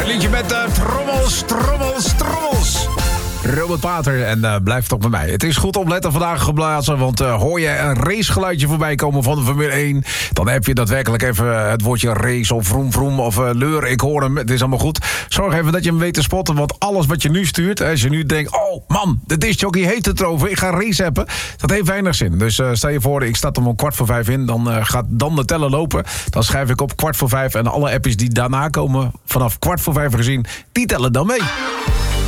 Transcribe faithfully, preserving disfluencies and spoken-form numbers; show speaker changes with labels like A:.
A: Een liedje met uh, trommels, trommels, trommels. Robert Pater en uh, blijf toch bij mij. Het is goed opletten vandaag geblazen, want uh, hoor je een racegeluidje voorbij komen van de Formule één... dan heb je daadwerkelijk even het woordje race of vroom vroom of uh, leur. Ik hoor hem, het is allemaal goed. Zorg even dat je hem weet te spotten, want alles wat je nu stuurt... als je nu denkt, oh man, de discjockey heeft het erover, ik ga race appen... dat heeft weinig zin. Dus uh, stel je voor, ik sta er om kwart voor vijf in... dan uh, gaat dan de teller lopen. Dan schrijf ik op kwart voor vijf... en alle appjes die daarna komen vanaf kwart voor vijf gezien... die tellen dan mee.